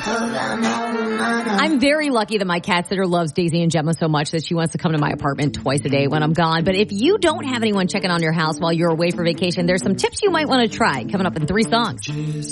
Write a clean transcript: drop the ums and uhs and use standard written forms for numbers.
I'm very lucky that my cat sitter loves Daisy and Gemma so much that she wants to come to my apartment twice a day when I'm gone. But if you don't have anyone checking on your house while you're away for vacation, there's some tips you might want to try coming up in 3 songs.